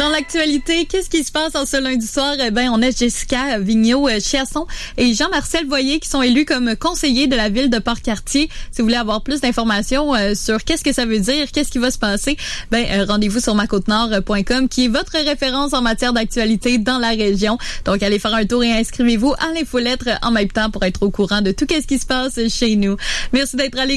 Dans l'actualité, qu'est-ce qui se passe en ce lundi soir? On a Jessica Vigneault-Chiasson et Jean-Marcel Voyer qui sont élus comme conseillers de la ville de Port-Cartier. Si vous voulez avoir plus d'informations sur qu'est-ce que ça veut dire, qu'est-ce qui va se passer, rendez-vous sur macôtenord.com qui est votre référence en matière d'actualité dans la région. Donc, allez faire un tour et inscrivez-vous à l'infolettre en même temps pour être au courant de tout ce qui se passe chez nous. Merci d'être allé